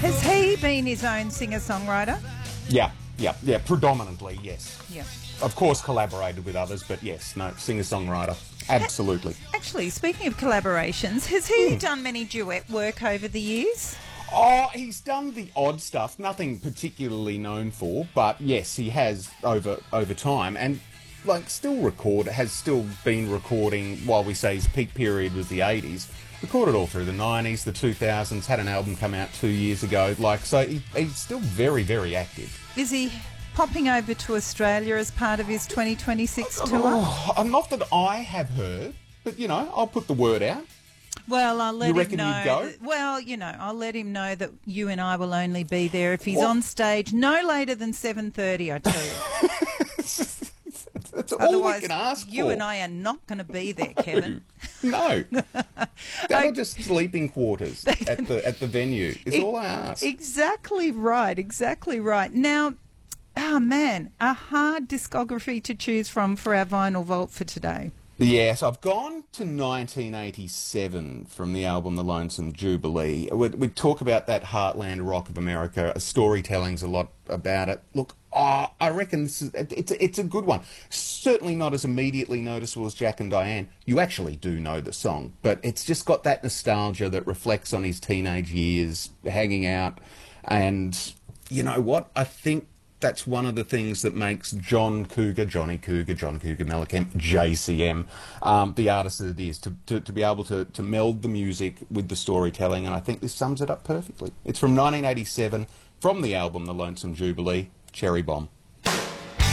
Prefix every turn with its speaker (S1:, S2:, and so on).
S1: Has he been his own singer-songwriter?
S2: Yeah, predominantly, yes.
S1: Yeah.
S2: Of course collaborated with others, but yes, no, singer-songwriter, absolutely.
S1: Actually, speaking of collaborations, has he done many duet work over the years?
S2: Oh, he's done the odd stuff, nothing particularly known for, but yes, he has over time, and has still been recording. While we say his peak period was the 80s, recorded all through the 90s, the 2000s, had an album come out 2 years ago, so he's still very, very active.
S1: Is he popping over to Australia as part of his 2026 tour?
S2: Not that I have heard, but, I'll put the word out.
S1: Well, I'll let
S2: You
S1: him
S2: reckon
S1: know.
S2: you'd go?
S1: I'll let him know that you and I will only be there if he's on stage no later than 7:30, I tell you.
S2: That's all
S1: Otherwise,
S2: we can ask
S1: you
S2: for.
S1: and I are not going to be there, Kevin.
S2: No. They're just sleeping quarters at the venue is all I ask.
S1: Exactly right. Now, a hard discography to choose from for our Vinyl Vault for today.
S2: Yes, I've gone to 1987 from the album The Lonesome Jubilee. We talk about that heartland rock of America. Storytelling's a lot about it. Look, I reckon it's a good one. Certainly not as immediately noticeable as Jack and Diane. You actually do know the song, but it's just got that nostalgia that reflects on his teenage years, hanging out. And you know what? I think that's one of the things that makes John Cougar Mellencamp, JCM, the artist that it is, to be able to meld the music with the storytelling, and I think this sums it up perfectly. It's from 1987, from the album The Lonesome Jubilee, Cherry Bomb.